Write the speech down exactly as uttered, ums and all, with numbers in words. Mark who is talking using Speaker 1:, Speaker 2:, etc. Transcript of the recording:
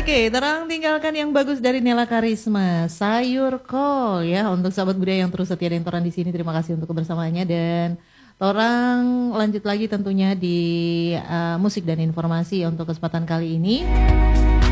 Speaker 1: Oke, terang tinggalkan yang bagus dari Nela Karisma, Sayur Kol ya untuk sahabat budaya yang terus setia dan toran di sini. Terima kasih untuk kebersamaannya dan torang lanjut lagi tentunya di uh, musik dan informasi untuk kesempatan kali ini.